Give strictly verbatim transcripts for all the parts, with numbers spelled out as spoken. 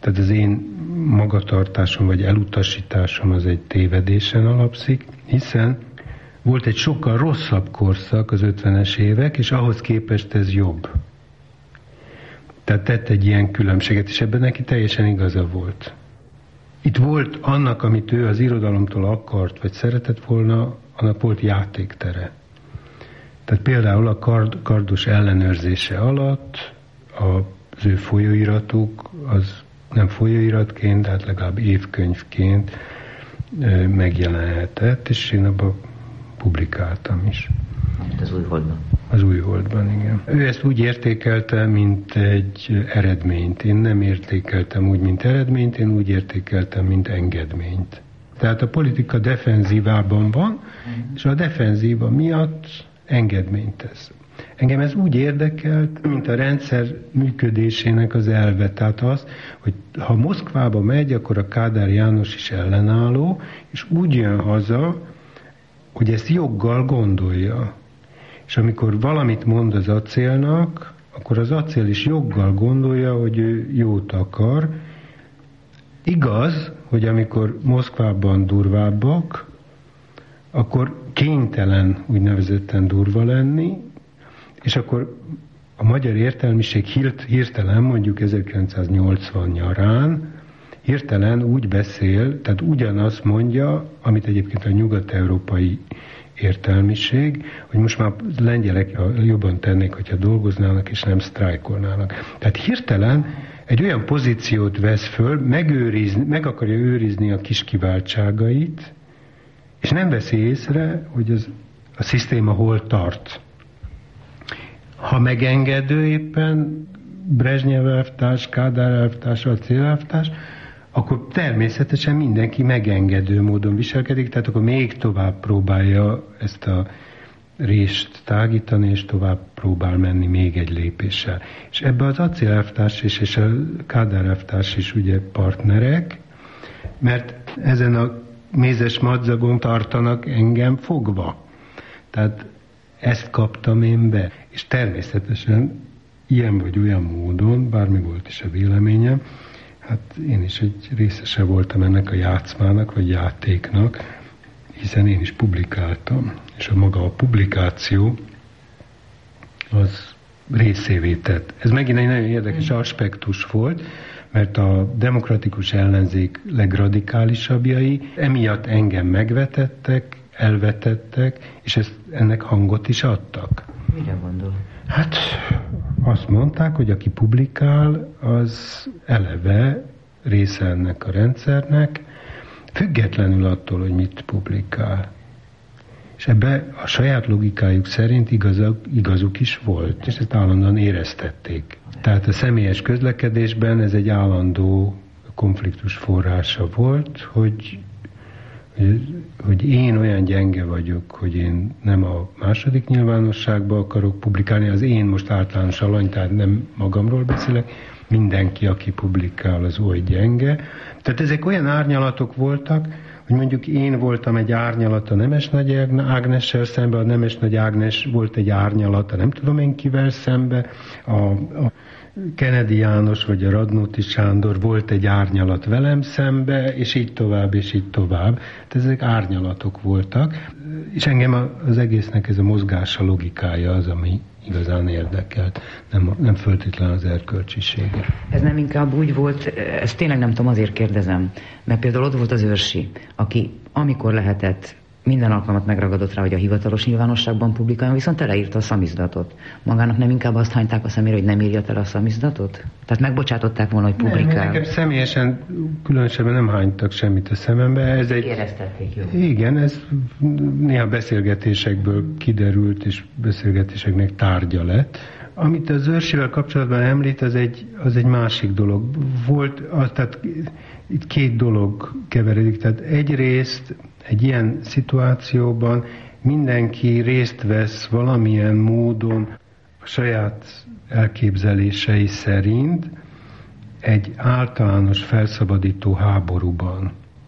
Tehát az én magatartásom vagy elutasításom az egy tévedésen alapszik, hiszen volt egy sokkal rosszabb korszak az ötvenes évek, és ahhoz képest ez jobb. Tehát tett egy ilyen különbséget, és ebben neki teljesen igaza volt. Itt volt annak, amit ő az irodalomtól akart, vagy szeretett volna, annak volt játéktere. Tehát például a kard, kardos ellenőrzése alatt az ő folyóiratuk, az nem folyóiratként, de hát legalább évkönyvként megjelenhetett, és én abban publikáltam is. Az Újholdban. Az Újholdban, igen. Ő ezt úgy értékelte, mint egy eredményt. Én nem értékeltem úgy, mint eredményt, én úgy értékeltem, mint engedményt. Tehát a politika defenzívában van, és a defenzíva miatt engedményt tesz. Engem ez úgy érdekelt, mint a rendszer működésének az elve. Tehát az, hogy ha Moszkvába megy, akkor a Kádár János is ellenálló, és úgy jön haza, hogy ezt joggal gondolja. És amikor valamit mond az acélnak, akkor az acél is joggal gondolja, hogy ő jót akar. Igaz, hogy amikor Moszkvában durvábbak, akkor kénytelen úgynevezetten durva lenni, és akkor a magyar értelmiség hirtelen, mondjuk ezerkilencszáznyolcvan nyarán, hirtelen úgy beszél, tehát ugyanazt mondja, amit egyébként a nyugat-európai értelmiség, hogy most már lengyelek jobban tennék, hogyha dolgoznának, és nem sztrájkolnának. Tehát hirtelen egy olyan pozíciót vesz föl, megőrizni, meg akarja őrizni a kis kiváltságait, és nem veszi észre, hogy az, a szisztéma hol tart. Ha megengedő éppen Brezsnyev elvtárs, Kádár elvtárs, Acél elvtárs, akkor természetesen mindenki megengedő módon viselkedik, tehát akkor még tovább próbálja ezt a rést tágítani, és tovább próbál menni még egy lépéssel. És ebbe az Acél elvtárs is, és a Kádár elvtárs is ugye partnerek, mert ezen a mézes madzagon tartanak engem fogva. Tehát ezt kaptam én be. És természetesen ilyen vagy olyan módon, bármi volt is a véleményem, hát én is egy részese voltam ennek a játszmának, vagy játéknak, hiszen én is publikáltam. És a maga a publikáció az részévé tett. Ez megint egy nagyon érdekes aspektus volt, mert a demokratikus ellenzék legradikálisabbjai emiatt engem megvetettek, elvetettek, és ezt, ennek hangot is adtak. Mire gondol? Hát azt mondták, hogy aki publikál, az eleve része ennek a rendszernek, függetlenül attól, hogy mit publikál. És ebbe a saját logikájuk szerint igazuk, igazuk is volt, és ezt állandóan éreztették. Tehát a személyes közlekedésben ez egy állandó konfliktus forrása volt, hogy, hogy, hogy én olyan gyenge vagyok, hogy én nem a második nyilvánosságba akarok publikálni, az én most általános alany, tehát nem magamról beszélek, mindenki, aki publikál, az oly gyenge. Tehát ezek olyan árnyalatok voltak, hogy mondjuk én voltam egy árnyalat a Nemes Nagy Ágnessel szembe, a Nemes Nagy Ágnes volt egy árnyalat a nem tudom én kivel szembe, a, a Kennedy János vagy a Radnóti Sándor volt egy árnyalat velem szembe, és így tovább, és így tovább. Tehát ezek árnyalatok voltak, és engem az egésznek ez a mozgása, logikája az, ami igazán érdekelt, nem, nem föltétlenül az erkölcsisége. Ez nem inkább úgy volt, ezt tényleg nem tudom, azért kérdezem, mert például ott volt az Őrsi, aki amikor lehetett, minden alkalmat megragadott rá, hogy a hivatalos nyilvánosságban publikáljon, viszont teleírta a szamizdatot. Magának nem inkább azt hányták a szemére, hogy nem írja el a szamizdatot? Tehát megbocsátották volna, hogy publikál? Nem, nekem személyesen különösebben nem hánytak semmit a szemembe. Ez egy... Éreztették, jó. Igen, ez néha beszélgetésekből kiderült, és beszélgetéseknek tárgya lett. Amit az Őrsivel kapcsolatban említ, az egy, az egy másik dolog. Volt, az, tehát itt két dolog keveredik. Tehát egyrészt egy ilyen szituációban mindenki részt vesz valamilyen módon a saját elképzelései szerint egy általános felszabadító háborúban.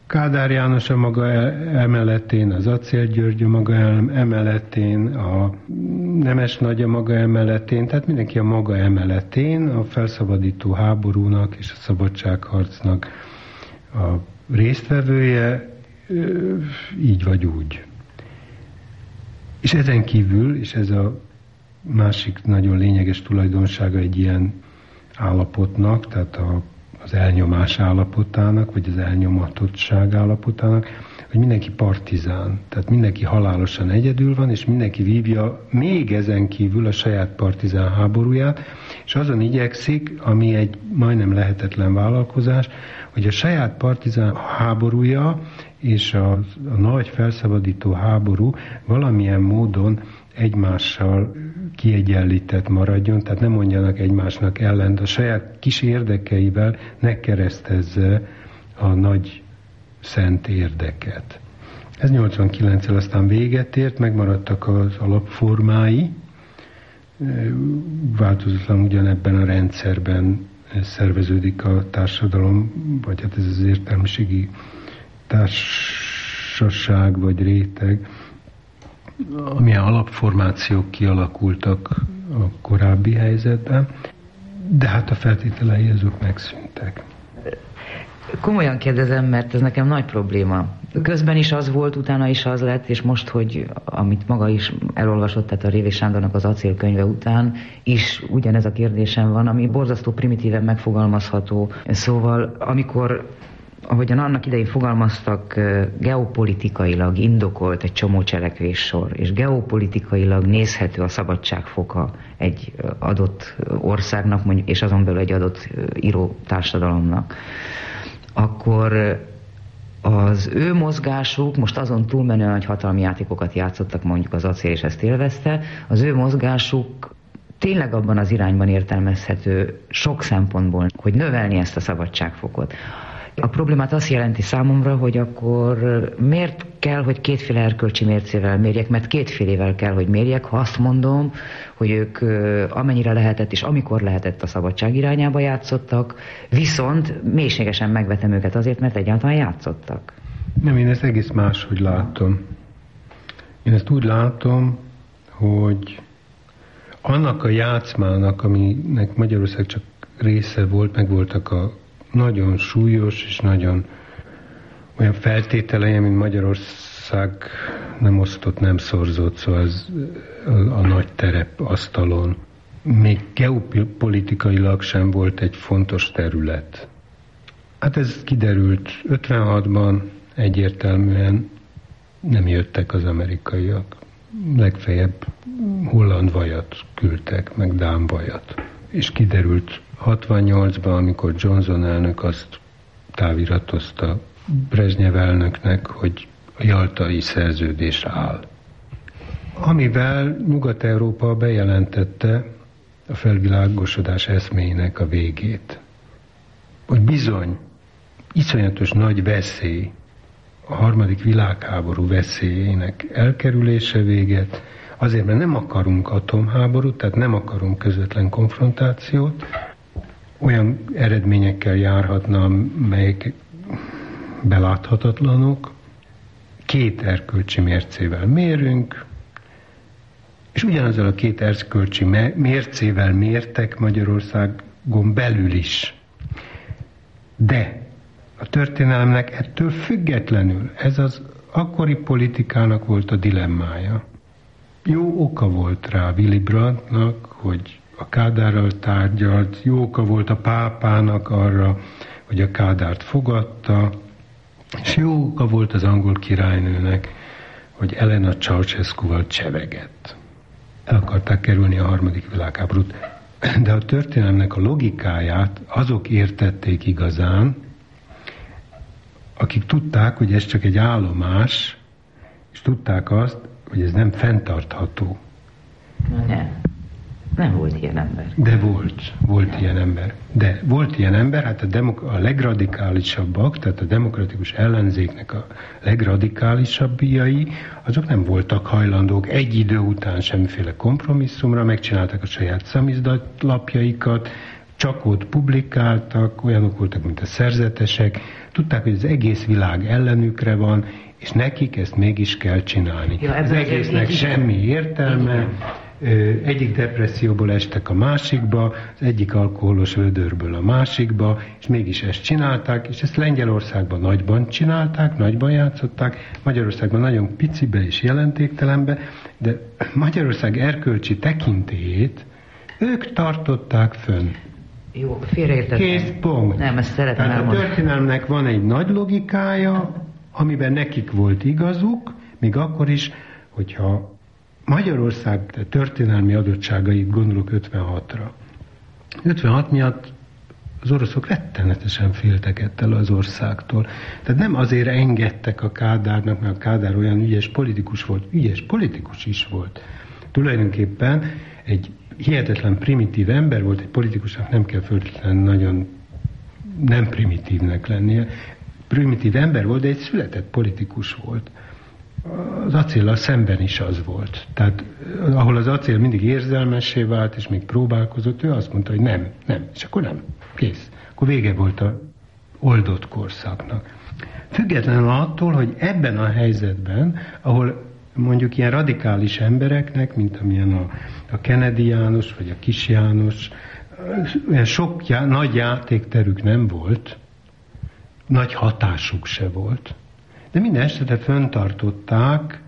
Kádár János a maga emeletén, az Acél György a maga emeletén, a Nemes Nagy a maga emeletén, tehát mindenki a maga emeletén a felszabadító háborúnak és a szabadságharcnak a résztvevője, így vagy úgy. És ezen kívül, és ez a másik nagyon lényeges tulajdonsága egy ilyen állapotnak, tehát a, az elnyomás állapotának, vagy az elnyomatottság állapotának, hogy mindenki partizán, tehát mindenki halálosan egyedül van, és mindenki vívja még ezen kívül a saját partizán háborúját, és azon igyekszik, ami egy majdnem lehetetlen vállalkozás, hogy a saját partizán háborúja és a, a nagy felszabadító háború valamilyen módon egymással kiegyenlített maradjon, tehát nem mondjanak egymásnak ellent, a saját kis érdekeivel ne keresztezze a nagy szent érdeket. Ez nyolcvankilenccel aztán véget ért, megmaradtak az alapformái, változatlan ugyanebben a rendszerben szerveződik a társadalom, vagy hát ez az értelmiségi társaság vagy réteg, amilyen alapformációk kialakultak a korábbi helyzetben, de hát a feltételei azok megszűntek. Komolyan kérdezem, mert ez nekem nagy probléma. Közben is az volt, utána is az lett, és most, hogy amit maga is elolvasott, tehát a Révé Sándornak az Acél könyve után is ugyanez a kérdésem van, ami borzasztó primitíven megfogalmazható. Szóval, amikor, ahogyan annak idején fogalmaztak, geopolitikailag indokolt egy csomó cselekvéssor, és geopolitikailag nézhető a szabadságfoka egy adott országnak, mondjuk, és azon belül egy adott író társadalomnak, akkor az ő mozgásuk, most azon túlmenően, hogy hatalmi játékokat játszottak, mondjuk az Acél, és ezt élvezte, az ő mozgásuk tényleg abban az irányban értelmezhető sok szempontból, hogy növelni ezt a szabadságfokot. A problémát azt jelenti számomra, hogy akkor miért kell, hogy kétféle erkölcsi mércével mérjek, mert kétfélével kell, hogy mérjek, ha azt mondom, hogy ők amennyire lehetett és amikor lehetett a szabadság irányába játszottak, viszont mélységesen megvetem őket azért, mert egyáltalán játszottak. Nem, én ezt egész máshogy látom. Én ezt úgy látom, hogy annak a játszmának, aminek Magyarország csak része volt, meg voltak a nagyon súlyos és nagyon olyan feltételei, mint Magyarország nem osztott, nem szorzott, szóval ez a, a nagy terep asztalon. Még geopolitikailag sem volt egy fontos terület. Hát ez kiderült ötvenhatban, egyértelműen nem jöttek az amerikaiak. Legfeljebb holland vajat küldtek, meg dán vajat. És kiderült hatvannyolcban, amikor Johnson elnök azt táviratozta Brezsnyev elnöknek, hogy a jaltai szerződés áll. Amivel Nyugat-Európa bejelentette a felvilágosodás eszméjének a végét. Hogy bizony, iszonyatos nagy veszély, a harmadik világháború veszélyének elkerülése véget, azért, mert nem akarunk atomháborút, tehát nem akarunk közvetlen konfrontációt, olyan eredményekkel járhatna, melyek beláthatatlanok, két erkölcsi mércével mérünk, és ugyanazzal a két erkölcsi mércével mértek Magyarországon belül is. De a történelemnek ettől függetlenül ez az akkori politikának volt a dilemmája. Jó oka volt rá Willy Brandtnak, hogy a Kádárral tárgyalt, jó oka volt a pápának arra, hogy a Kádárt fogadta, és jó oka volt az angol királynőnek, hogy Elena Ceausescuval csevegett. El akarták kerülni a harmadik világháborút. De a történelemnek a logikáját azok értették igazán, akik tudták, hogy ez csak egy állomás, és tudták azt, hogy ez nem fenntartható. Nem. Nem volt ilyen ember. De volt. Volt nem. ilyen ember. De volt ilyen ember, hát a, demok- a legradikálisabbak, tehát a demokratikus ellenzéknek a legradikálisabbjai, azok nem voltak hajlandók egy idő után semmiféle kompromisszumra, megcsinálták a saját szamizdatlapjaikat, csak ott publikáltak, olyanok voltak, mint a szerzetesek, tudták, hogy az egész világ ellenükre van, és nekik ezt mégis kell csinálni. Ja, az egésznek semmi értelme, egyik depresszióból estek a másikba, az egyik alkoholos vödörből a másikba, és mégis ezt csinálták, és ezt Lengyelországban nagyban csinálták, nagyban játszották, Magyarországban nagyon picibe és jelentéktelenbe, de Magyarország erkölcsi tekintélyét ők tartották fönn. Jó, félreértettem. Kész pont. Nem, ezt szeretném Tehát elmondani. a történelmnek van egy nagy logikája, amiben nekik volt igazuk, még akkor is, hogyha Magyarország történelmi adottságait gondolok ötvenhatra. ötvenhat miatt az oroszok rettenetesen féltek ettől az országtól. Tehát nem azért engedtek a Kádárnak, mert a Kádár olyan ügyes politikus volt, ügyes politikus is volt. Tulajdonképpen egy hihetetlen primitív ember volt, egy politikusnak nem kell föltétlenül nagyon nem primitívnek lennie. Primitív ember volt, de egy született politikus volt. Az acéllal szemben is az volt. Tehát ahol az acél mindig érzelmessé vált, és még próbálkozott, ő azt mondta, hogy nem, nem, és akkor nem, kész. Akkor vége volt a oldott korszaknak. Függetlenül attól, hogy ebben a helyzetben, ahol mondjuk ilyen radikális embereknek, mint amilyen a, a Kennedy János, vagy a Kis János, olyan sok já, nagy játékterük nem volt, nagy hatásuk se volt, de minden esetre fenntartották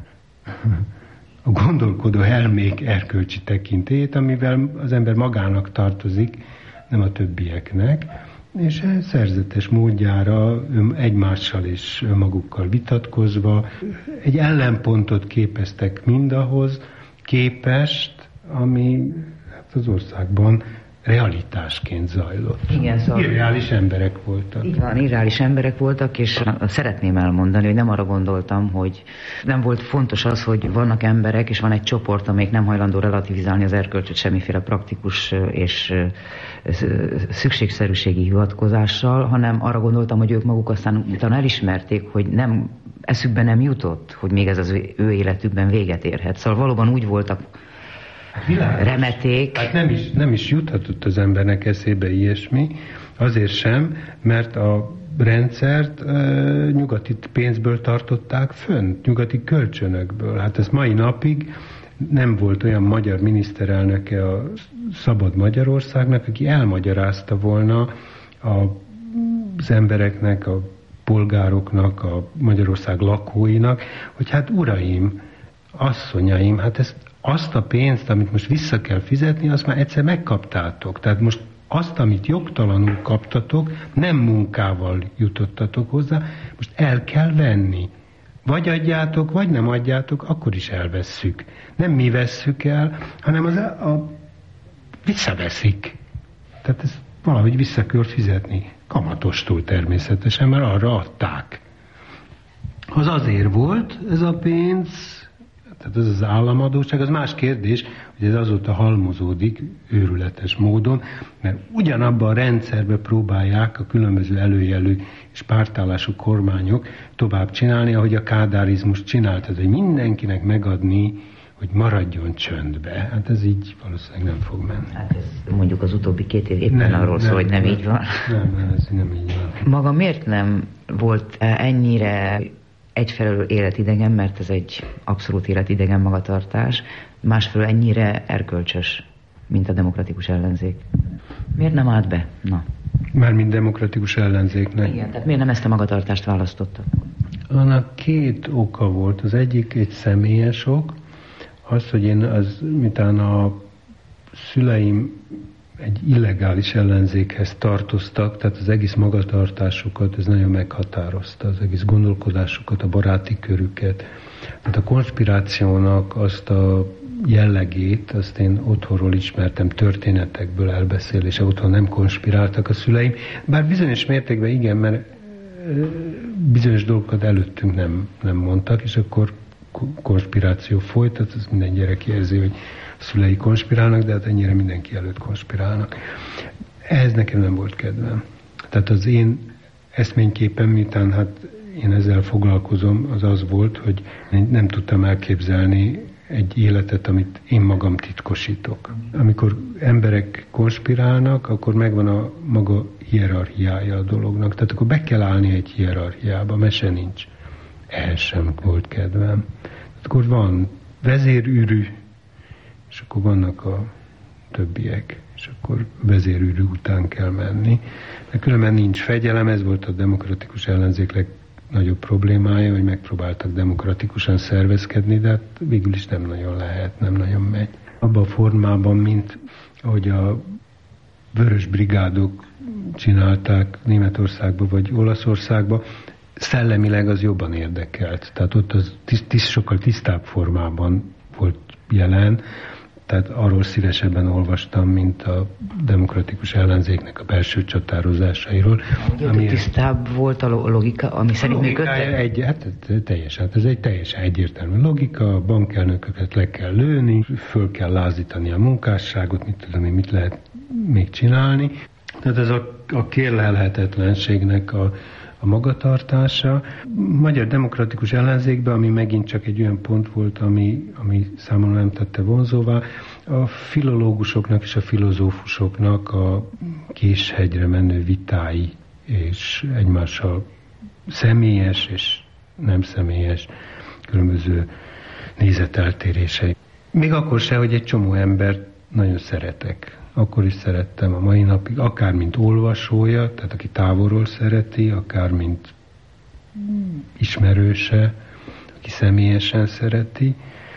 a gondolkodó elmék erkölcsi tekintélyét, amivel az ember magának tartozik, nem a többieknek, és szerzetes módjára egymással és önmagukkal vitatkozva egy ellenpontot képeztek mindahhoz képest, ami hát az országban realitásként zajlott. Igen, szóval irreális emberek voltak. Így van, irreális emberek voltak, és szeretném elmondani, hogy nem arra gondoltam, hogy nem volt fontos az, hogy vannak emberek, és van egy csoport, amelyik nem hajlandó relativizálni az erkölcsöt semmiféle praktikus és szükségszerűségi hivatkozással, hanem arra gondoltam, hogy ők maguk aztán utána elismerték, hogy nem, eszükbe nem jutott, hogy még ez az ő életükben véget érhet. Szóval valóban úgy voltak Világos. remeték. Hát nem is, nem is juthatott az embernek eszébe ilyesmi, azért sem, mert a rendszert e, nyugati pénzből tartották fönn, nyugati kölcsönökből. Hát ez mai napig nem volt olyan magyar miniszterelnöke a szabad Magyarországnak, aki elmagyarázta volna a, az embereknek, a polgároknak, a Magyarország lakóinak, hogy hát uraim, asszonyaim, hát ezt azt a pénzt, amit most vissza kell fizetni, azt már egyszer megkaptátok. Tehát most azt, amit jogtalanul kaptatok, nem munkával jutottatok hozzá, most el kell venni. Vagy adjátok, vagy nem adjátok, akkor is elvesszük. Nem mi vesszük el, hanem az a, a visszaveszik. Tehát ezt valahogy vissza kell fizetni. Kamatostól természetesen, mert arra adták. Az azért volt ez a pénz, tehát ez az államadóság, az más kérdés, hogy ez azóta halmozódik őrületes módon, mert ugyanabban a rendszerben próbálják a különböző előjelű és pártállású kormányok tovább csinálni, ahogy a kádárizmus csinált, tehát hogy mindenkinek megadni, hogy maradjon csöndbe. Hát ez így valószínűleg nem fog menni. Hát ez mondjuk az utóbbi két év éppen nem, arról szól, hogy nem, nem így van. Nem, nem, ez nem így van. Maga miért nem volt ennyire egyfelől életidegen, mert ez egy abszolút életidegen magatartás, másfelől ennyire erkölcsös, mint a demokratikus ellenzék? Miért nem állt be? Na. Mármint demokratikus ellenzéknek. Igen, tehát miért nem ezt a magatartást választotta? Annak két oka volt. Az egyik egy személyes ok, az, hogy én az, miután a szüleim egy illegális ellenzékhez tartoztak, tehát az egész magatartásukat, ez nagyon meghatározta, az egész gondolkodásukat, a baráti körüket. Tehát a konspirációnak azt a jellegét, azt én otthonról ismertem, történetekből elbeszélése, otthon nem konspiráltak a szüleim, bár bizonyos mértékben igen, mert bizonyos dolgokat előttünk nem, nem mondtak, és akkor konspiráció folyt, tehát ez minden gyerek érzi, hogy a szülei konspirálnak, de hát ennyire mindenki előtt konspirálnak. Ehhez nekem nem volt kedvem. Tehát az én eszményképpen, miután hát én ezzel foglalkozom, az az volt, hogy nem tudtam elképzelni egy életet, amit én magam titkosítok. Amikor emberek konspirálnak, akkor megvan a maga hierarchiája a dolognak. Tehát akkor be kell állni egy hierarchiába, mese nincs. Ehhez sem volt kedvem. Tehát akkor van vezérűrű, és akkor vannak a többiek, és akkor vezérűrű után kell menni. De különben nincs fegyelem, ez volt a demokratikus ellenzék legnagyobb problémája, hogy megpróbáltak demokratikusan szervezkedni, de hát végül is nem nagyon lehet, nem nagyon megy. Abban a formában, mint ahogy a vörös brigádok csinálták Németországba vagy Olaszországba, szellemileg az jobban érdekelt. Tehát ott az tiszt, tiszt, sokkal tisztább formában volt jelen, tehát arról szívesebben olvastam, mint a demokratikus ellenzéknek a belső csatározásairól. Ami tisztább volt a logika, ami szerint működtek? Egy, hát teljesen, ez egy teljesen egyértelmű logika, a bankelnököket le kell lőni, föl kell lázítani a munkásságot, mit tudom én, mit lehet még csinálni. Tehát ez a, a kérlelhetetlenségnek a a magatartása. Magyar demokratikus ellenzékben, ami megint csak egy olyan pont volt, ami, ami számomra nem tette vonzóvá, a filológusoknak és a filozófusoknak a késhegyre menő vitái és egymással személyes és nem személyes különböző nézeteltérései. Még akkor se, hogy egy csomó embert nagyon szeretek. Akkor is szerettem a mai napig, akár mint olvasója, tehát aki távolról szereti, akár mint ismerőse, aki személyesen szereti,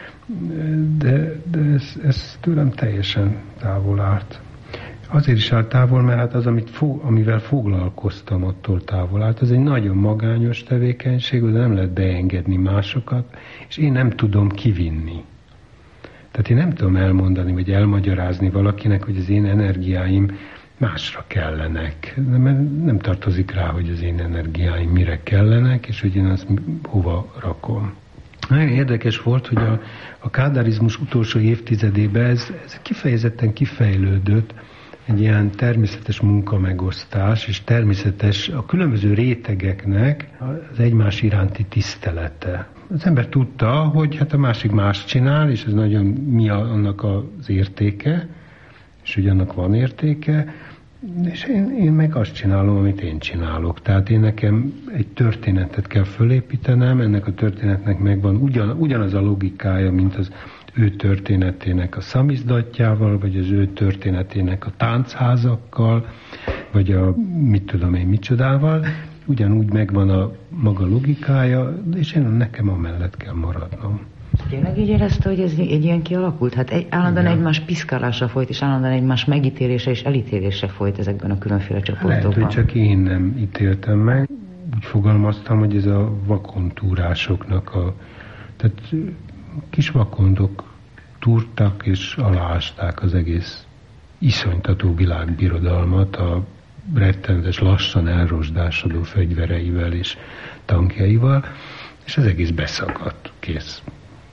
de, de ez, ez tőlem teljesen távol állt. Azért is állt távol, mert hát az, amit fo- amivel foglalkoztam, attól távol állt. Ez egy nagyon magányos tevékenység, de nem lehet beengedni másokat, és én nem tudom kivinni. Tehát én nem tudom elmondani, vagy elmagyarázni valakinek, hogy az én energiáim másra kellenek. Mert nem tartozik rá, hogy az én energiáim mire kellenek, és hogy én azt hova rakom. Nagyon érdekes volt, hogy a, a kádárizmus utolsó évtizedében ez, ez kifejezetten kifejlődött, egy ilyen természetes munkamegosztás, és természetes a különböző rétegeknek az egymás iránti tisztelete. Az ember tudta, hogy hát a másik más csinál, és ez nagyon mi annak az értéke, és hogy annak van értéke, és én, én meg azt csinálom, amit én csinálok. Tehát én nekem egy történetet kell fölépítenem, ennek a történetnek megvan ugyan, ugyanaz a logikája, mint az ő történetének a szamizdatjával, vagy az ő történetének a táncházakkal, vagy a mit tudom én micsodával, ugyanúgy megvan a maga logikája, és én nekem amellett kell maradnom. Tényleg így érezte, hogy ez egy ilyen kialakult? Hát egy, állandóan igen. Egymás piszkálása folyt, és állandóan egymás megítélése és elítélése folyt ezekben a különféle csoportokban. Lehet, hogy csak én nem ítéltem meg. Úgy fogalmaztam, hogy ez a vakontúrásoknak a... Tehát kis vakondok túrtak és aláásták az egész iszonytató világbirodalmat a rettenetes, lassan elrosdásodó fegyvereivel és tankjaival, és az egész beszakadt, kész.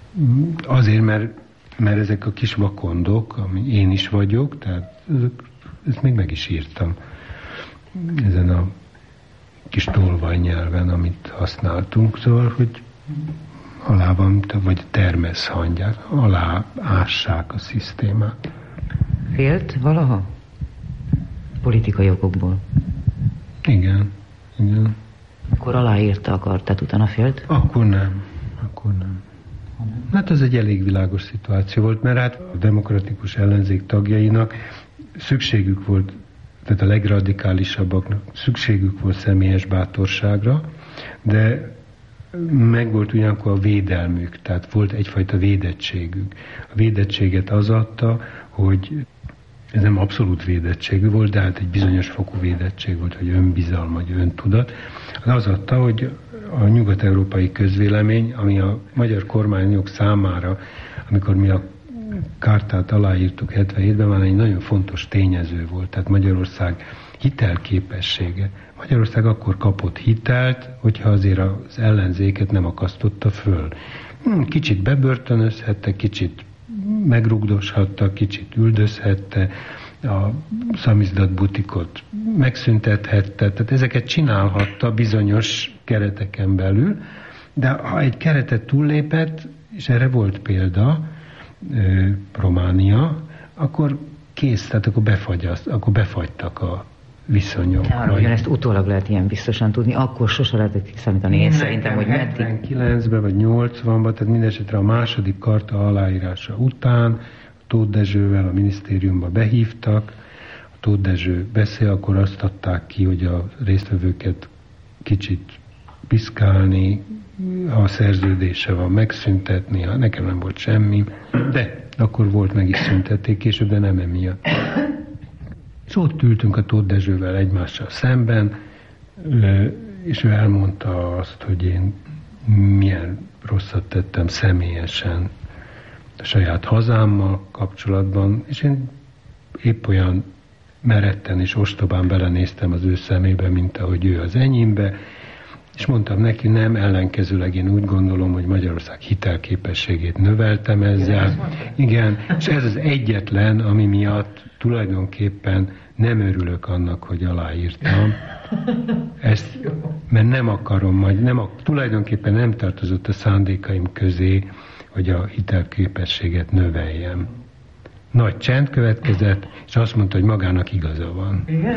Azért, mert, mert ezek a kis vakondok, ami én is vagyok, tehát ezek, ezt még meg is írtam ezen a kis tolvajnyelven, amit használtunk, szóval, hogy alá van, vagy termesz hangyák, alá ássák a szisztémát. Félt valaha? Politikai okokból? Igen, igen. Akkor aláírta a kartát, utána félt? Akkor nem, akkor nem. Hát ez egy elég világos szituáció volt, mert hát a demokratikus ellenzék tagjainak szükségük volt, tehát a legradikálisabbaknak szükségük volt személyes bátorságra, de meg volt ugyanakkor a védelmük, tehát volt egyfajta védettségük. A védettséget az adta, hogy ez nem abszolút védettségű volt, de hát egy bizonyos fokú védettség volt, hogy önbizalom, vagy öntudat. Az adta, hogy a nyugat-európai közvélemény, ami a magyar kormányok számára, amikor mi a kártát aláírtuk hetvenhétben, már egy nagyon fontos tényező volt. Tehát Magyarország hitelképessége. Magyarország akkor kapott hitelt, hogyha azért az ellenzéket nem akasztotta föl. Kicsit bebörtönözhette, kicsit megrugdoshatta, kicsit üldözhette, a szamizdat butikot megszüntethette, tehát ezeket csinálhatta bizonyos kereteken belül, de ha egy keretet túllépett, és erre volt példa, ö, Románia, akkor kész, tehát akkor, befagyaszt, akkor befagytak a viszonyok. Arra, hogy ezt utólag lehet ilyen biztosan tudni, akkor sose lehetett számítani. Én, Én szerintem, hogy meddig... hetvenkilencben vagy nyolcvanban, tehát mindesetre a második karta aláírása után Tóth Dezsővel a minisztériumba behívtak, a Tóth Dezső beszél, akkor azt adták ki, hogy a résztvevőket kicsit piszkálni, ha a szerződése van, megszüntetni, ha nekem nem volt semmi, de akkor volt, meg is szüntették később, de nem emiatt. És ott ültünk a Tóth Dezsővel egymással szemben, és ő elmondta azt, hogy én milyen rosszat tettem személyesen a saját hazámmal kapcsolatban, és én épp olyan meretten és ostobán belenéztem az ő szemébe, mint ahogy ő az enyémbe, és mondtam neki, nem, ellenkezőleg én úgy gondolom, hogy Magyarország hitelképességét növeltem ezzel. Igen, és ez az egyetlen, ami miatt tulajdonképpen nem örülök annak, hogy aláírtam. Ezt, mert nem akarom, majd nem, tulajdonképpen nem tartozott a szándékaim közé, hogy a hitelképességet növeljem. Nagy csend következett, és azt mondta, hogy magának igaza van. Igen?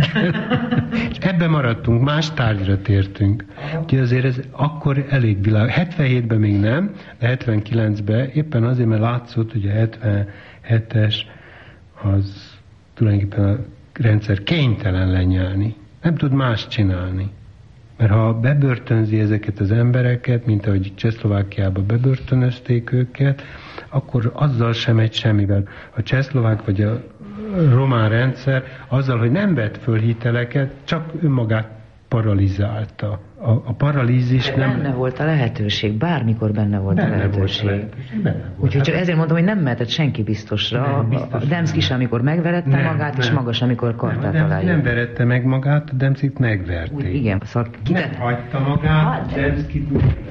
És ebben maradtunk, más tárgyra tértünk. Úgyhogy azért ez akkor elég világ. hetvenhétben még nem, de hetvenkilencben éppen azért, mert látszott, hogy a hetvenhetes az tulajdonképpen a rendszer kénytelen lenyelni. Nem tud más csinálni. Mert ha bebörtönzi ezeket az embereket, mint ahogy Csehszlovákiába bebörtönözték őket, akkor azzal sem megy semmivel. A csehszlovák vagy a román rendszer azzal, hogy nem vett föl hiteleket, csak önmagát paralizálta. A, a paralízis nem... Benne volt a lehetőség, bármikor benne volt benne a lehetőség. Úgyhogy csak ezért mondom, hogy nem mehetett senki biztosra. Nem, biztos a Demszky sem, amikor megverette nem, magát, nem. És maga sem, amikor kartát nem, aláírta. Nem verette meg magát, a Demszkyt megverték. Úgy, igen, szóval kitett... Nem hagyta magát, a Demszkyt megverték.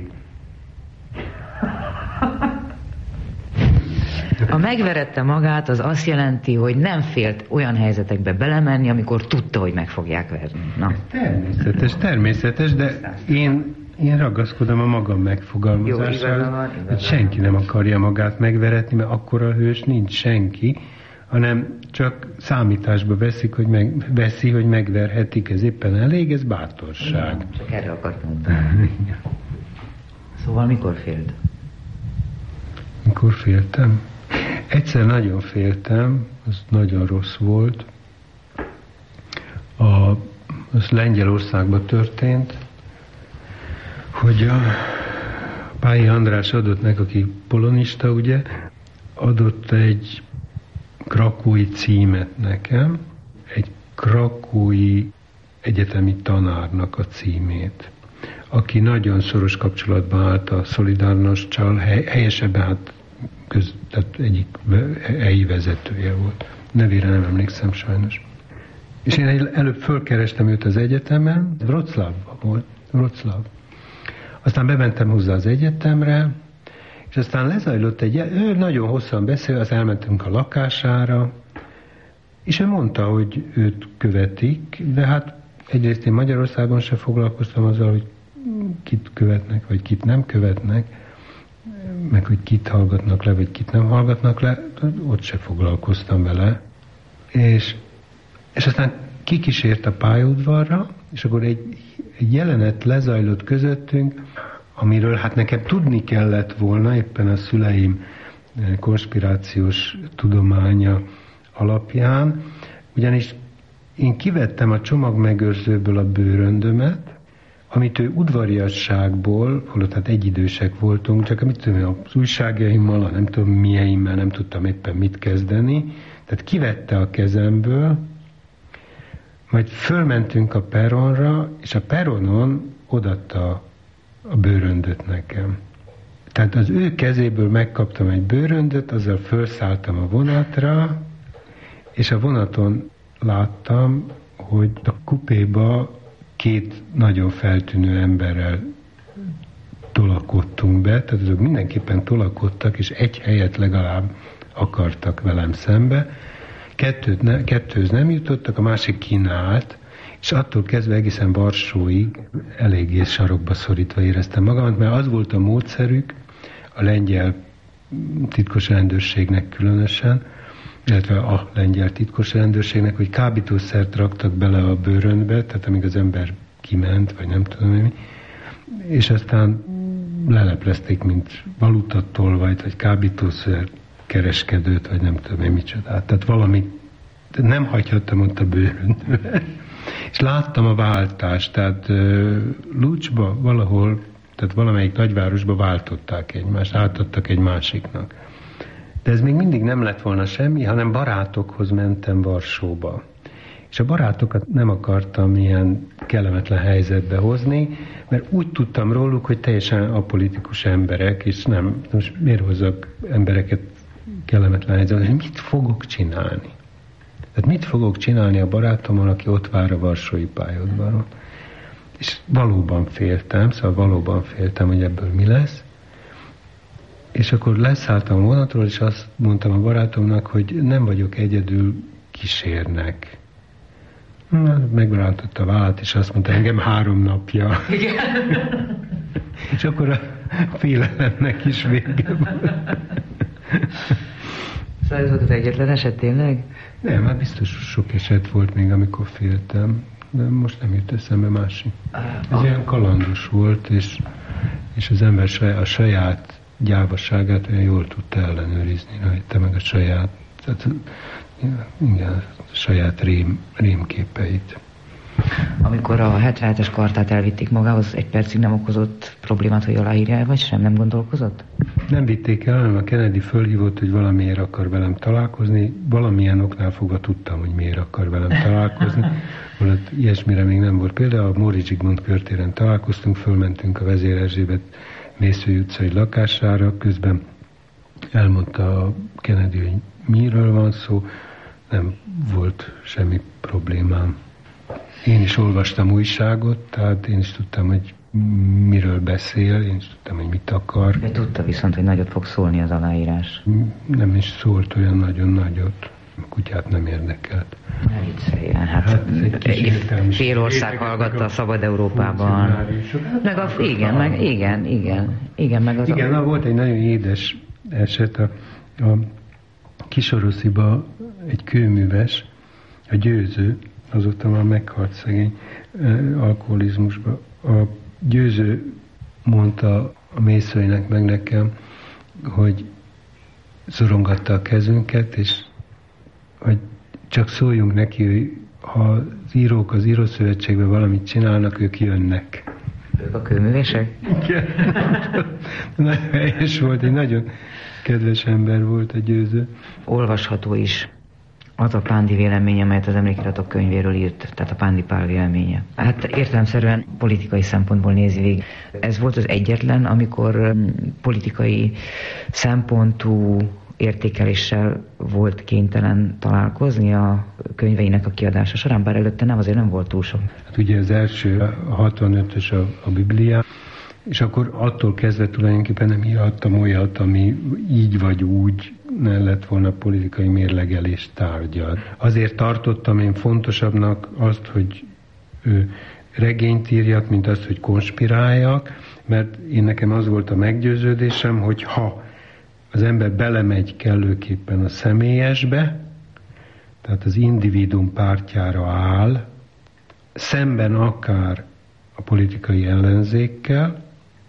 A megverette magát az azt jelenti, hogy nem félt olyan helyzetekbe belemenni, amikor tudta, hogy meg fogják verni. Na. Természetes, természetes, de én, én ragaszkodom a magam megfogalmazására, hogy senki nem akarja magát megveretni, mert akkora hős nincs senki, hanem csak számításba veszik, hogy meg, veszi, hogy megverhetik, ez éppen elég, ez bátorság. Igen, csak erre akartam. Szóval mikor féld? Mikor féltem? Egyszer nagyon féltem, az nagyon rossz volt. A, az Lengyelországban történt, hogy a Pályi András adott meg, aki polonista, ugye, adott egy krakói címet nekem, egy krakói egyetemi tanárnak a címét, aki nagyon szoros kapcsolatban állt a Szolidárnossal, helyesebben hát köz, tehát egyik helyi vezetője volt. Nevére nem emlékszem sajnos. És én előbb fölkerestem őt az egyetemen, Wroclawban volt, Wroclaw. Aztán bementem hozzá az egyetemre, és aztán lezajlott egy, ő nagyon hosszan beszél, az elmentünk a lakására, és ő mondta, hogy őt követik, de hát egyrészt én Magyarországon sem foglalkoztam azzal, hogy kit követnek, vagy kit nem követnek, meg hogy kit hallgatnak le, vagy kit nem hallgatnak le, ott se foglalkoztam vele. És, és aztán kikísért a pályaudvarra, és akkor egy, egy jelenet lezajlott közöttünk, amiről hát nekem tudni kellett volna, éppen a szüleim konspirációs tudománya alapján, ugyanis én kivettem a csomagmegőrzőből a bőröndömet, amit ő udvariasságból, holott hát egyidősek voltunk, csak amit tudom, az újságjaimmal, a nem tudom mieimmel nem tudtam éppen mit kezdeni, tehát kivette a kezemből, majd fölmentünk a perronra, és a perronon odaadta a bőröndöt nekem. Tehát az ő kezéből megkaptam egy bőröndöt, azzal felszálltam a vonatra, és a vonaton láttam, hogy a kupéba két nagyon feltűnő emberrel tolakodtunk be, tehát azok mindenképpen tolakodtak, és egy helyet legalább akartak velem szembe. Kettőt ne, kettőhöz nem jutottak, a másik kínált, és attól kezdve egészen Varsóig eléggé sarokba szorítva éreztem magamat, mert az volt a módszerük a lengyel titkos rendőrségnek különösen, illetve a lengyel titkos rendőrségnek, hogy kábítószert raktak bele a bőrönbe, tehát amíg az ember kiment, vagy nem tudom mi, és aztán leleplezték, mint valutatolvajt, vagy kábítószer kereskedőt, vagy nem tudom én micsodát. Tehát valamit nem hagyhattam ott a bőröndbe. És láttam a váltást, tehát uh, Lucsba valahol, tehát valamelyik nagyvárosba váltották egymást, átadtak egy másiknak. De ez még mindig nem lett volna semmi, hanem barátokhoz mentem Varsóba. És a barátokat nem akartam ilyen kellemetlen helyzetbe hozni, mert úgy tudtam róluk, hogy teljesen apolitikus emberek, és nem, most miért hozzak embereket kellemetlen helyzetbe, hogy mit fogok csinálni? Tehát mit fogok csinálni a barátommal, aki ott vár a varsói pályaudvaron? És valóban féltem, szóval valóban féltem, hogy ebből mi lesz. És akkor leszálltam a vonatról, és azt mondtam a barátomnak, hogy nem vagyok egyedül, kísérnek. Megrántotta a vállat, és azt mondta, engem három napja. Igen. És akkor a félelemnek is vége volt. Szóval ez volt az egyetlen eset tényleg? Nem, hát biztos sok eset volt még, amikor féltem, de most nem jut eszembe másik. Ez ah. ilyen kalandos volt, és, és az ember a saját gyávaságát olyan jól tudta ellenőrizni rajta, meg a saját, tehát, igen, a saját rém, rémképeit. Amikor a hetvenhetes kartát elvitték magához, egy percig nem okozott problémát, hogy aláírja, vagy sem? Nem gondolkozott? Nem vitték el, hanem a Kennedy fölhívott, hogy valamiért akar velem találkozni. Valamilyen oknál fogva tudtam, hogy miért akar velem találkozni. Volt, ilyesmire még nem volt. Például a Móricz Zsigmond körtéren találkoztunk, fölmentünk a Vezér Erzsébet Mészői utcai lakására, közben elmondta a Kennedy, hogy miről van szó, nem volt semmi problémám. Én is olvastam újságot, tehát én is tudtam, hogy miről beszél, én is tudtam, hogy mit akar. De tudta viszont, hogy nagyot fog szólni az aláírás. Nem is szólt olyan nagyon nagyot. A kutyát nem érdekelt. Ne vicceljen, hát, hát egy fél ország hallgatta a Szabad Európában. Meg a, igen, meg igen, igen, igen, meg az igen, a... volt egy nagyon édes eset a, a Kisorosziba egy kőműves, a Győző, azóta már meghalt szegény alkoholizmusba. A Győző mondta a Mészőinek meg nekem, hogy szorongatta a kezünket, és hogy csak szóljunk neki, hogy ha az írók az Írószövetségben valamit csinálnak, ők jönnek. Ők a kőművések? Igen. Nagyon helyes volt, egy nagyon kedves ember volt a Győző. Olvasható is az a Pándi véleménye, amelyet az Emlékiratok könyvéről írt, tehát a Pándi Pál véleménye. Hát értelemszerűen politikai szempontból nézi végig. Ez volt az egyetlen, amikor politikai szempontú értékeléssel volt kénytelen találkozni a könyveinek a kiadása során, bár előtte nem, azért nem volt túl sok. Hát ugye az első, a hatvanötös a, a Bibliá, és akkor attól kezdve tulajdonképpen nem írhattam olyat, ami így vagy úgy ne lett volna politikai mérlegelés tárgyat. Azért tartottam én fontosabbnak azt, hogy ő, regényt írjak, mint azt, hogy konspiráljak, mert én nekem az volt a meggyőződésem, hogy ha az ember belemegy kellőképpen a személyesbe, tehát az individuum pártjára áll, szemben akár a politikai ellenzékkel,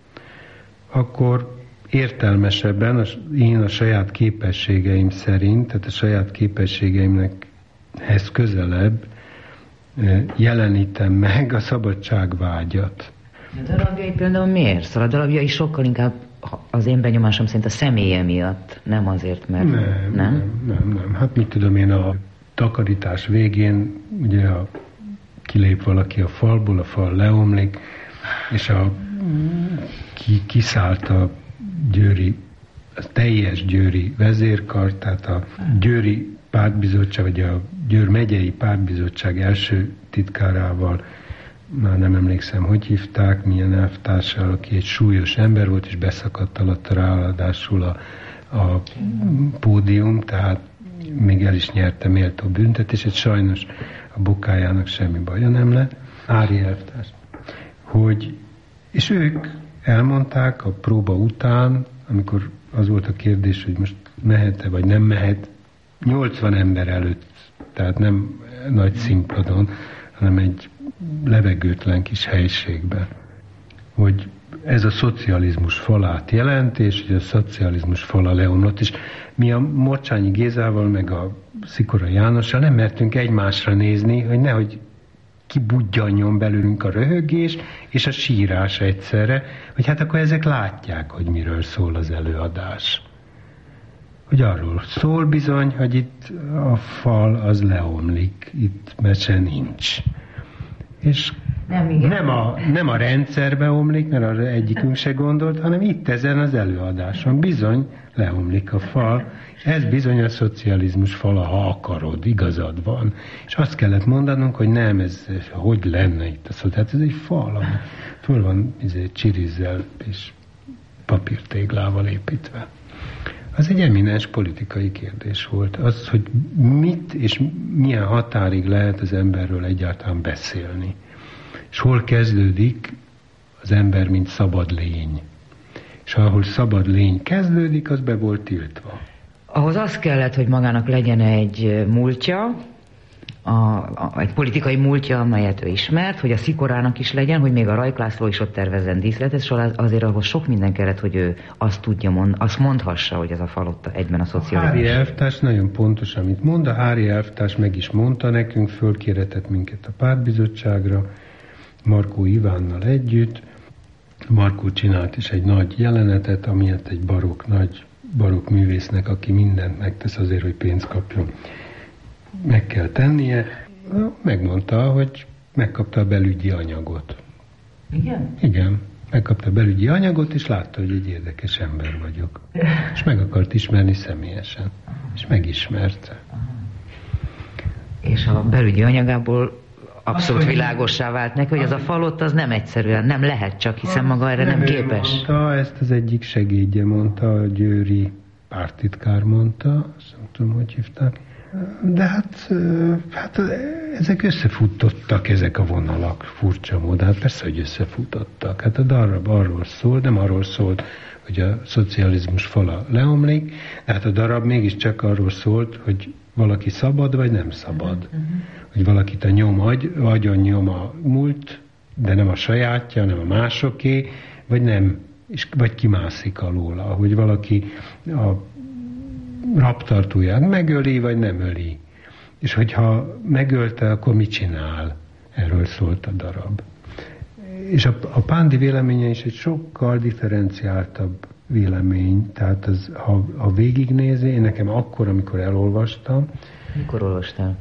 akkor értelmesebben az, én a saját képességeim szerint, tehát a saját képességeimnek hez közelebb jelenítem meg a szabadságvágyat. A darabjai például miért? Szóval a darabjai sokkal inkább az én benyomásom szerint a személye miatt, nem azért, mert... Nem, nem, nem, nem, nem. Hát mit tudom én, a takarítás végén, ugye a, kilép valaki a falból, a fal leomlik, és a, ki, kiszállt a győri, a teljes győri vezérkar, tehát a győri pártbizottság, vagy a Győr megyei pártbizottság első titkárával, már nem emlékszem, hogy hívták, milyen elvtársal, aki egy súlyos ember volt, és beszakadt alatt ráadásul a, a pódium, tehát még el is nyerte méltó büntetést, és sajnos a bokájának semmi baja nem lett. Ári elvtárs. Hogy, és ők elmondták a próba után, amikor az volt a kérdés, hogy most mehet-e, vagy nem mehet, nyolcvan ember előtt, tehát nem nagy színpadon, hanem egy levegőtlen kis helységben, hogy ez a szocializmus falát jelent, és hogy a szocializmus fala leomlott, és mi a Morcsányi Gézával, meg a Szikora Jánossal nem mertünk egymásra nézni, hogy nehogy kibudjanjon belőlünk a röhögés és a sírás egyszerre, hogy hát akkor ezek látják, hogy miről szól az előadás. Hogy arról szól bizony, hogy itt a fal az leomlik, itt mese nincs. És nem, nem, a, nem a rendszerbe omlik, mert arra egyikünk se gondolt, hanem itt ezen az előadáson bizony leomlik a fal. Ez bizony a szocializmus fala, ha akarod, igazad van. És azt kellett mondanunk, hogy nem, ez hogy lenne itt a szocializmus. Hát ez egy fal, ami föl van ezért csirizzel és papírtéglával építve. Az egy eminens politikai kérdés volt. Az, hogy mit és milyen határig lehet az emberről egyáltalán beszélni. És hol kezdődik az ember, mint szabad lény. És ahol szabad lény kezdődik, az be volt tiltva. Ahhoz az kellett, hogy magának legyen egy múltja, a, a, egy politikai múltja, amelyet ő ismert, hogy a Szikorának is legyen, hogy még a Rajk László is ott tervezzen díszletet, és azért ahhoz sok minden kellett, hogy ő azt tudja mond, azt mondhassa, hogy ez a fal ott egyben a szocializmus. A Hári elvtárs nagyon pontos, amit mond. A Hári elvtárs meg is mondta nekünk, fölkéretett minket a pártbizottságra, Markó Ivánnal együtt. Markó csinált is egy nagy jelenetet, amilyet egy barokk, nagy barokk művésznek, aki mindent megtesz azért, hogy pénzt kapjon, meg kell tennie. Megmondta, hogy megkapta a belügyi anyagot. Igen? Igen, megkapta a belügyi anyagot, és látta, hogy egy érdekes ember vagyok. És meg akart ismerni személyesen. És megismerte. És a belügyi anyagából abszolút világossá vált neki, hogy az a falott az nem egyszerűen, nem lehet csak, hiszen maga erre nem, nem képes. Mondta, ezt az egyik segédje mondta, a győri pártitkár mondta, azt nem tudom, hogy hívták. De hát, hát ezek összefutottak, ezek a vonalak, furcsa módon. Hát persze, hogy összefutottak. Hát a darab arról szól, nem arról szólt, hogy a szocializmus fala leomlik, de hát a darab mégiscsak arról szólt, hogy valaki szabad, vagy nem szabad. Uh-huh. Hogy valakit a nyom agy, agyon nyom a múlt, de nem a sajátja, nem a másoké, vagy nem, és, vagy kimászik alóla. Hogy valaki a rabtartóját megöli, vagy nem öli. És hogyha megölte, akkor mit csinál? Erről szólt a darab. És a, a Pándi véleménye is egy sokkal differenciáltabb vélemény. Tehát az, ha, ha végignézi, én nekem akkor, amikor elolvastam. Mikor olvastál?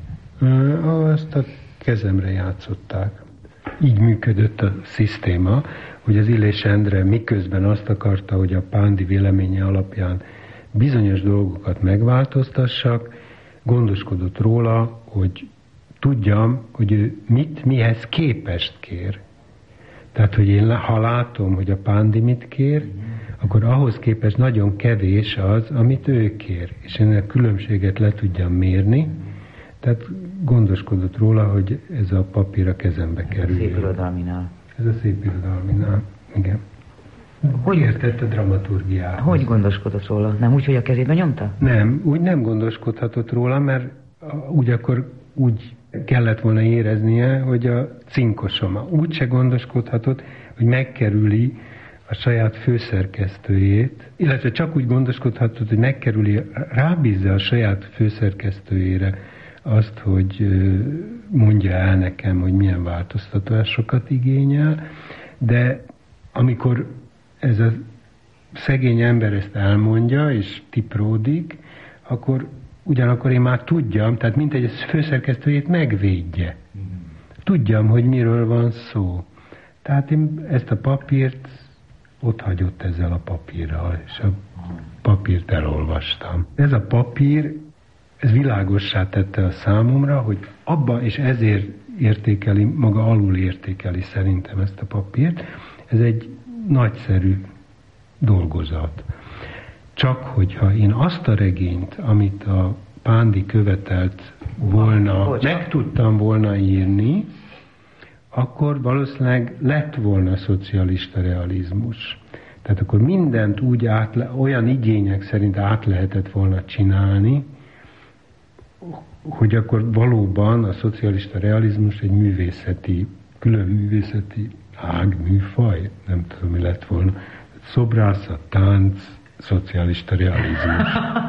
Azt a kezemre játszották. Így működött a szisztéma, hogy az Illés Endre miközben azt akarta, hogy a Pándi véleménye alapján bizonyos dolgokat megváltoztassak, gondoskodott róla, hogy tudjam, hogy ő mit, mihez képest kér. Tehát, hogy én ha látom, hogy a Pándi mit kér, akkor ahhoz képest nagyon kevés az, amit ő kér. És én a különbséget le tudjam mérni, tehát gondoskodott róla, hogy ez a papír a kezembe kerüljön. Szép irodalminál. Ez a szép irodalminál, igen. Hogy értett a dramaturgiát? Hogy gondoskodott róla? Nem úgy, hogy a kezébe nyomta? Nem, úgy nem gondoskodhatott róla, mert úgy akkor úgy kellett volna éreznie, hogy a cinkosom úgy se gondoskodhatott, hogy megkerüli a saját főszerkesztőjét, illetve csak úgy gondoskodhatott, hogy megkerüli, rábízza a saját főszerkesztőjére azt, hogy mondja el nekem, hogy milyen változtatásokat igényel, de amikor ez a szegény ember ezt elmondja, és tipródik, akkor ugyanakkor én már tudjam, tehát mint egy főszerkesztőjét megvédje. Tudjam, hogy miről van szó. Tehát én ezt a papírt ott hagyott ezzel a papírral, és a papírt elolvastam. Ez a papír, ez világossá tette a számomra, hogy abba, és ezért értékeli, maga alul értékeli szerintem ezt a papírt, ez egy nagyszerű dolgozat. Csak hogyha én azt a regényt, amit a Pándi követelt volna, Bocsán. meg tudtam volna írni, akkor valószínűleg lett volna szocialista realizmus. Tehát akkor mindent úgy át, olyan igények szerint át lehetett volna csinálni, hogy akkor valóban a szocialista realizmus egy művészeti, külön művészeti ág, műfaj, nem tudom, mi lett volna. Szobrászat, tánc, szocialista realizmus.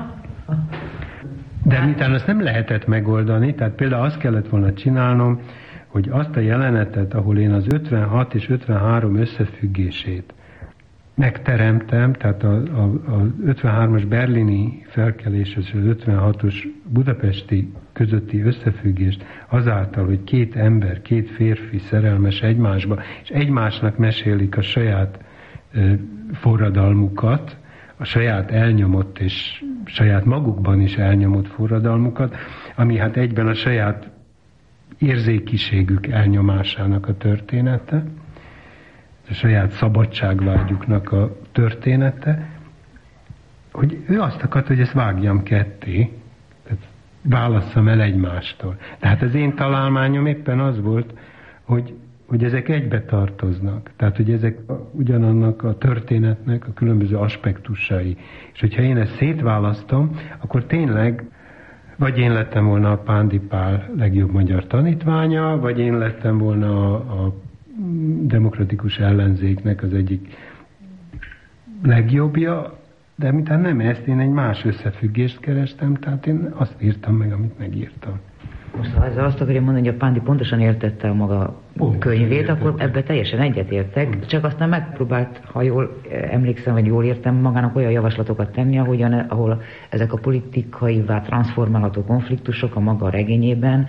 De miután azt nem lehetett megoldani, tehát például azt kellett volna csinálnom, hogy azt a jelenetet, ahol én az ötvenhat és ötvenhárom összefüggését megteremtem, tehát a, a, a ötvenhármas berlini felkelés és az ötvenhatos budapesti közötti összefüggést azáltal, hogy két ember, két férfi szerelmes egymásba, és egymásnak mesélik a saját ö, forradalmukat, a saját elnyomott és saját magukban is elnyomott forradalmukat, ami hát egyben a saját érzékiségük elnyomásának a története, a saját szabadságvágyuknak a története, hogy ő azt akart, hogy ezt vágjam ketté, tehát válasszam el egymástól. Tehát az én találmányom éppen az volt, hogy, hogy ezek egybe tartoznak. Tehát, hogy ezek ugyanannak a történetnek a különböző aspektusai. És hogyha én ezt szétválasztom, akkor tényleg vagy én lettem volna a Pándi Pál legjobb magyar tanítványa, vagy én lettem volna a, a demokratikus ellenzéknek az egyik legjobbja, de mintha nem ezt, én egy más összefüggést kerestem, tehát én azt írtam meg, amit megírtam. Most ha ezzel azt akarja mondani, hogy a Pándi pontosan értette a maga Ó, könyvét, értettem. Akkor ebbe teljesen egyetértek, csak aztán megpróbált, ha jól emlékszem, vagy jól értem, magának olyan javaslatokat tenni, ahogyan, ahol ezek a politikaivá transformálható konfliktusok a maga regényében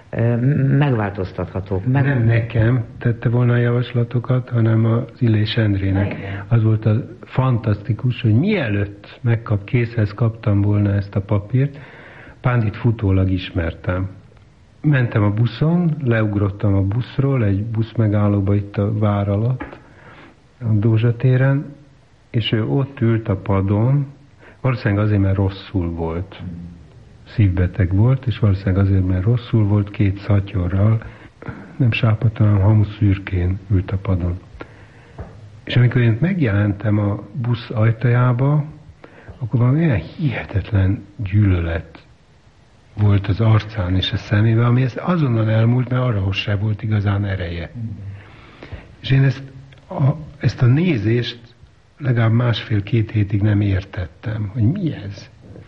megváltoztathatók. Meg... Nem nekem tette volna a javaslatokat, hanem az Illés Endrének. Az volt a fantasztikus, hogy mielőtt megkap, készhez kaptam volna ezt a papírt, Pándit futólag ismertem. Mentem a buszon, leugrottam a buszról, egy busz megállóba itt a vár alatt, a Dózsa téren, és ő ott ült a padon, valószínűleg azért, mert rosszul volt. Szívbeteg volt, és valószínűleg azért, mert rosszul volt, két szatyorral, nem sápadt, hanem hamuszürkén ült a padon. És amikor én megjelentem a busz ajtajába, akkor valami olyan hihetetlen gyűlölet volt az arcán és a szemébe, ami ezt azonnal elmúlt, mert arra se volt igazán ereje. És én ezt a, ezt a nézést legalább másfél-két hétig nem értettem, hogy mi ez.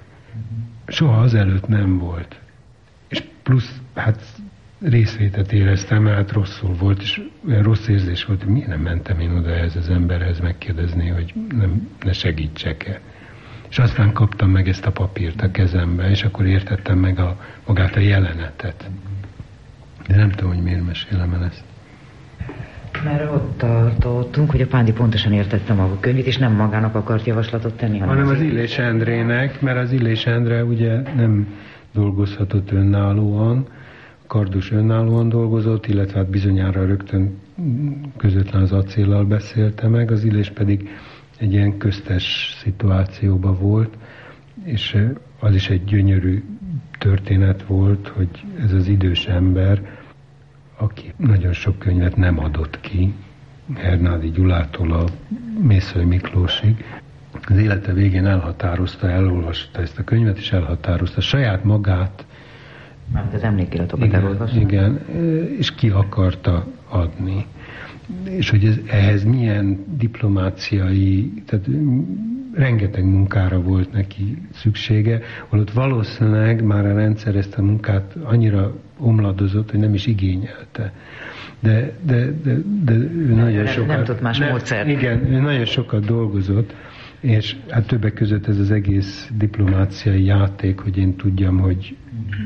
Soha azelőtt nem volt. És plusz, hát részvétet éreztem, mert hát rosszul volt, és olyan rossz érzés volt, hogy miért nem mentem én oda ehhez az emberhez megkérdezni, hogy nem, ne segítsek-e. És aztán kaptam meg ezt a papírt a kezembe, és akkor értettem meg a, magát a jelenetet. De nem tudom, hogy miért mesélem el ezt. Mert ott tartottunk, hogy a Pándi pontosan értette maga könyvét, és nem magának akart javaslatot tenni, hanem, hanem az Illés Endrének, mert az Illés Endre ugye nem dolgozhatott önállóan, Kardos önállóan dolgozott, illetve hát bizonyára rögtön közvetlen az acéllal beszélte meg, az Illés pedig egy ilyen köztes szituációban volt, és az is egy gyönyörű történet volt, hogy ez az idős ember, aki nagyon sok könyvet nem adott ki, Hernádi Gyulától a Mészöly Miklósig, az élete végén elhatározta, elolvasta ezt a könyvet, és elhatározta saját magát. Mert az emlékiratokat elolvasta? Igen, és ki akarta adni. És hogy ez, ehhez milyen diplomáciai, tehát rengeteg munkára volt neki szüksége, holott valószínűleg már a rendszer ezt a munkát annyira omladozott, hogy nem is igényelte. De, de, de, de ő nem, nagyon nem, sokat... Nem tudott más módszert. Igen, ő nagyon sokat dolgozott, és hát többek között ez az egész diplomáciai játék, hogy én tudjam, hogy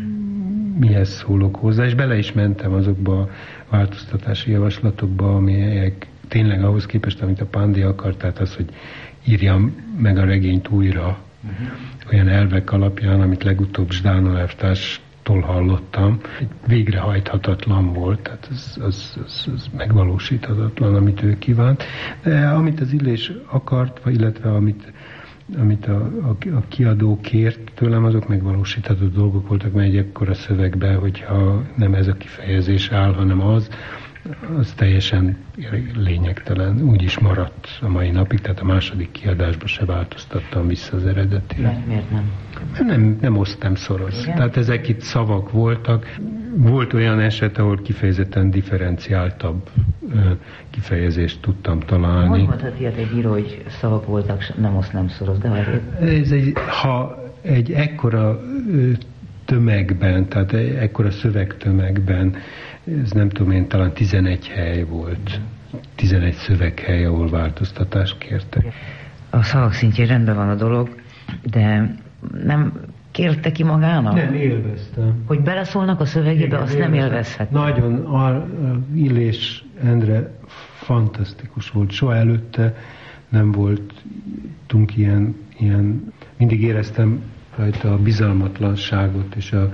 mihez szólok hozzá, és bele is mentem azokba a változtatási javaslatokba, amelyek tényleg ahhoz képest, amit a Pándi akart, tehát az, hogy írjam meg a regényt újra, uh-huh. olyan elvek alapján, amit legutóbb Zsdánó elvtárstól hallottam, végrehajthatatlan volt, tehát az, az, az, az megvalósíthatatlan, amit ő kívánt. De amit az Illés akart, illetve amit amit a, a, a kiadó kért tőlem, azok megvalósítható dolgok voltak, mert egy ekkora szövegben, hogyha nem ez a kifejezés áll, hanem az, az teljesen lényegtelen. Úgy is maradt a mai napig, tehát a második kiadásban se változtattam vissza az eredetire. Mert miért nem? Nem, nem osztam szoros. Igen? Tehát ezek itt szavak voltak. Volt olyan eset, ahol kifejezetten differenciáltabb kifejezést tudtam találni. Hogy mondhat ilyet egy író, hogy szavak voltak, nem osztam szoros, de azért... Ez egy, ha egy ekkora tömegben, tehát egy ekkora szövegtömegben, ez nem tudom én, talán tizenegy hely volt, tizenegy szöveghely, ahol változtatást kértek. A szavak szintjén rendben van a dolog, de nem kérte ki magának? Nem, élveztem. Hogy beleszólnak a szövegébe, igen, azt élveztem. Nem élvezhet. Nagyon, a Illés Endre fantasztikus volt. Soha előtte nem voltunk ilyen, ilyen mindig éreztem rajta a bizalmatlanságot és a,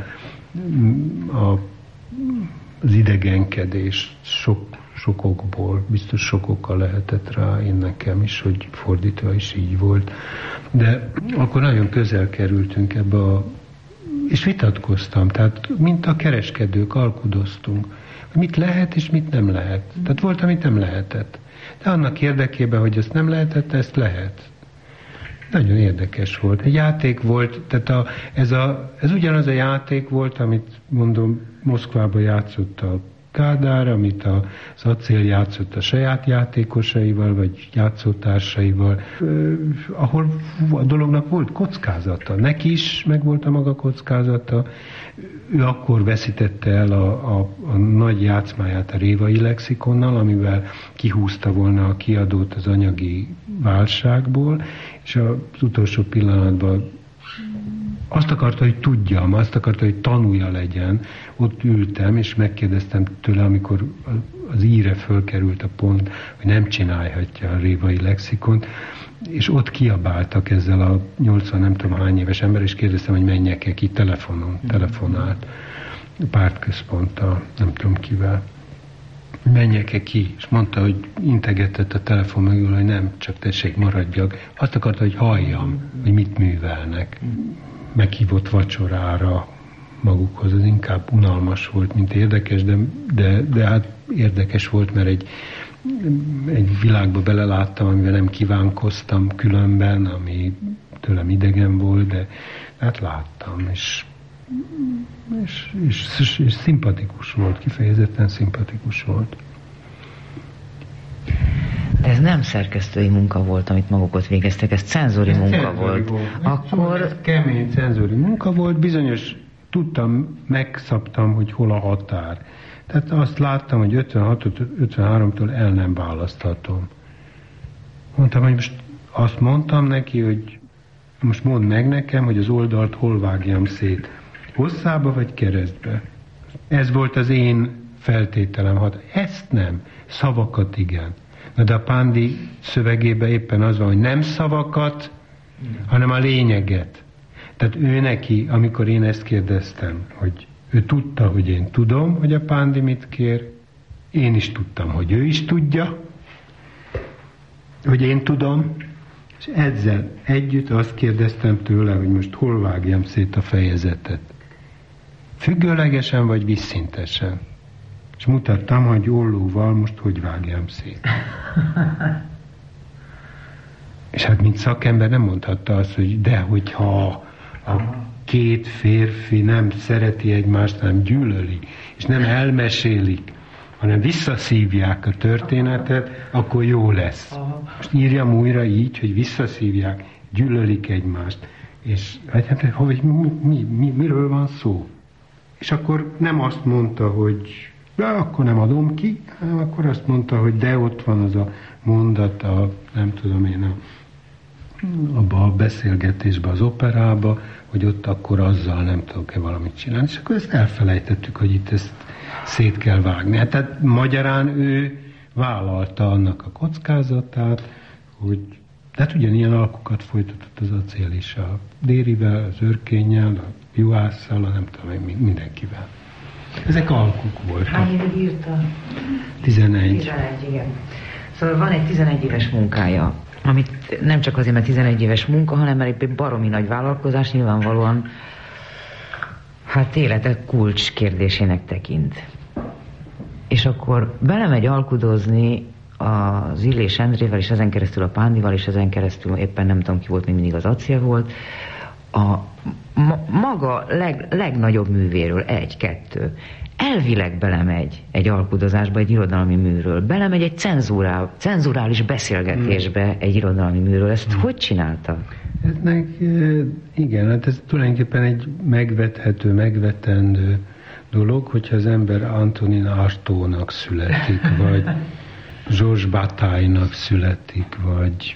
a, az idegenkedés sok, sok okból, biztos sok oka lehetett rá, én nekem is, hogy fordítva is így volt. De akkor nagyon közel kerültünk ebbe a... és vitatkoztam, tehát mint a kereskedők alkudoztunk, hogy mit lehet és mit nem lehet. Tehát volt, amit nem lehetett. De annak érdekében, hogy ezt nem lehetett, ezt lehet. Nagyon érdekes volt. Egy játék volt, tehát a, ez, a, ez ugyanaz a játék volt, amit mondom, Moszkvában játszott a Kádár, amit az Acél játszott a saját játékosaival, vagy játszótársaival, eh, ahol a dolognak volt kockázata. Neki is megvolt a maga kockázata. Ő akkor veszítette el a, a, a nagy játszmáját a Révai lexikonnal, amivel kihúzta volna a kiadót az anyagi válságból, és az utolsó pillanatban azt akarta, hogy tudjam, azt akarta, hogy tanulja legyen. Ott ültem, és megkérdeztem tőle, amikor az íre fölkerült a pont, hogy nem csinálhatja a Révai lexikont, és ott kiabáltak ezzel a nyolcvan nem tudom hány éves ember, és kérdeztem, hogy menjek-e ki telefonon, telefonált a pártközponttal, nem tudom kivel. Menjek-e ki? És mondta, hogy integetett a telefon mögül, hogy nem, csak tessék, maradjak. Azt akarta, hogy halljam, hogy mit művelnek. Meghívott vacsorára magukhoz, az inkább unalmas volt, mint érdekes, de, de, de hát érdekes volt, mert egy, egy világba beleláttam, amivel nem kívánkoztam különben, ami tőlem idegen volt, de hát láttam, és, és, és, és, és szimpatikus volt, kifejezetten szimpatikus volt. De ez nem szerkesztői munka volt, amit maguk végeztek, ez cenzori ez munka cenzori volt. volt. Akkor... Ez kemény cenzori munka volt, bizonyos tudtam, megszabtam, hogy hol a határ. Tehát azt láttam, hogy ötvenhattól ötvenháromtól el nem választhatom. Mondtam, hogy most azt mondtam neki, hogy most mondd meg nekem, hogy az oldalt hol vágjam szét. Hosszába vagy keresztbe? Ez volt az én feltételem. Hát ezt nem, szavakat igen. Na de a Pándi szövegében éppen az van, hogy nem szavakat, hanem a lényeget. Tehát ő neki, amikor én ezt kérdeztem, hogy ő tudta, hogy én tudom, hogy a Pándi mit kér, én is tudtam, hogy ő is tudja, hogy én tudom, és ezzel együtt azt kérdeztem tőle, hogy most hol vágjam szét a fejezetet. Függőlegesen vagy vízszintesen? És mutattam, hogy ollóval most hogy vágjam szét. És hát mint szakember nem mondhatta azt, hogy de hogyha a két férfi nem szereti egymást, nem gyűlöli, és nem elmesélik, hanem visszaszívják a történetet, akkor jó lesz. Most írjam újra így, hogy visszaszívják, gyűlölik egymást. És hát, hogy mi, mi, mi, miről van szó? És akkor nem azt mondta, hogy de akkor nem adom ki, hanem akkor azt mondta, hogy de ott van az a mondat, a, nem tudom én, a, abba a beszélgetésbe, az operába, hogy ott akkor azzal nem tudok-e valamit csinálni. És akkor ezt elfelejtettük, hogy itt ezt szét kell vágni. Hát tehát magyarán ő vállalta annak a kockázatát, hogy tehát ugyanilyen alkukat folytatott az Acél is, a Dérivel, az Örkénnyel, a Juhásszal, a nem tudom, mindenkivel. Ezek alkuk voltak. Hány évig írta? tizenegy. tizenegy, igen. Szóval van egy tizenegy éves munkája, amit nem csak azért, mert tizenegy éves munka, hanem mert egy baromi nagy vállalkozás nyilvánvalóan hát életek kulcs kérdésének tekint. és akkor belemegy alkudozni az Illés Endrével, és ezen keresztül a Pándival, és ezen keresztül éppen nem tudom ki volt, még mindig az Acél volt, a ma, maga leg, legnagyobb művéről, egy-kettő. Elvileg belemegy egy alkudozásba, egy irodalmi műről, belemegy egy cenzúrál, cenzurális beszélgetésbe hmm. egy irodalmi műről. Ezt hmm. hogy csinálta? Eznek, igen, hát ez tulajdonképpen egy megvethető, megvetendő dolog, hogyha az ember Antonin Artaudnak születik, vagy Georges Bataille-nak születik, vagy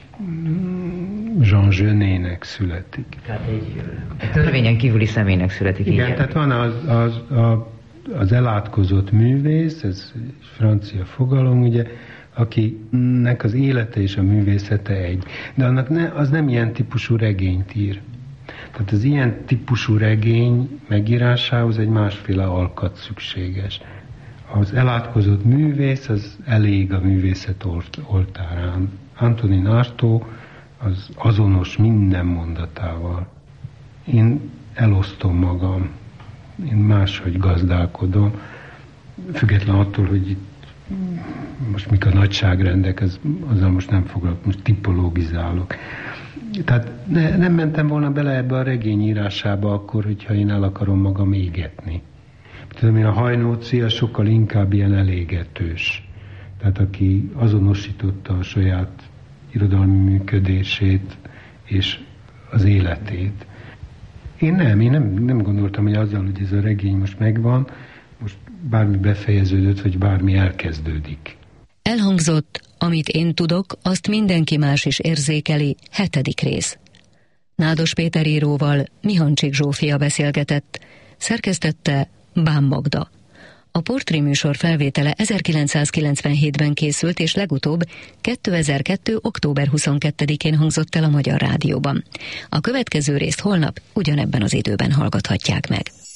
Jean Genet-nek születik. Tehát egy törvényen kívüli személynek születik. Igen, tehát van az, az, a, az elátkozott művész, ez francia fogalom, ugye, akinek az élete és a művészete egy. De annak ne, az nem ilyen típusú regényt ír. Tehát az ilyen típusú regény megírásához egy másféle alkat szükséges. Az elátkozott művész, az elég a művészet oltárán. Antonin Artaud az azonos minden mondatával. Én elosztom magam, én máshogy gazdálkodom, független attól, hogy itt most mik a nagyságrendek, az, azzal most nem foglalkozom, most tipologizálok. Tehát ne, nem mentem volna bele ebbe a regény írásába akkor, hogyha én el akarom magam égetni. Tudom én, a Hajnóci az sokkal inkább ilyen elégetős. Tehát aki azonosította a saját irodalmi működését és az életét. Én nem, én nem, nem gondoltam, hogy azzal, hogy ez a regény most megvan, most bármi befejeződött, vagy bármi elkezdődik. Elhangzott, amit én tudok, azt mindenki más is érzékeli, hetedik rész. Nádas Péter íróval Mihancsik Zsófia beszélgetett, szerkesztette Bán Magda. A Portré műsor felvétele ezerkilencszázkilencvenhétben készült, és legutóbb kétezer-kettő. október huszonkettedikén hangzott el a Magyar Rádióban. A következő részt holnap ugyanebben az időben hallgathatják meg.